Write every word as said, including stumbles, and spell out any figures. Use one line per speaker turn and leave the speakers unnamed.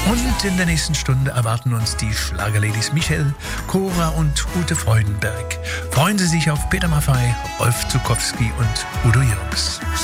Und in der nächsten Stunde erwarten uns die Schlagerladies Michelle, Cora und Ute Freudenberg. Freuen Sie sich auf Peter Maffay, Rolf Zukowski und Udo Jürgens.